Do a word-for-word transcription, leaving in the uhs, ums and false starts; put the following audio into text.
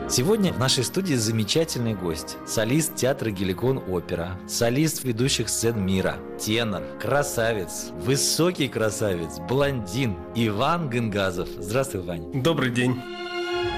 Сегодня в нашей студии замечательный гость. Солист театра «Геликон Опера», солист ведущих сцен мира, тенор, красавец, высокий красавец, блондин Иван Гынгазов. Здравствуй, Вань. Добрый день.